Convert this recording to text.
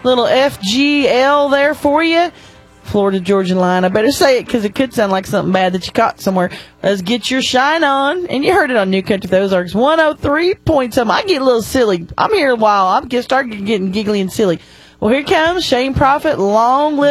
Little FGL there for you. Florida Georgia line. I better say it because it could sound like something bad that you caught somewhere. Let's get your shine on. And you heard it on New Country for the Ozarks 103.7. I get a little silly. I'm here a while. I start getting giggly and silly. Well, here comes Shane Prophet. Long live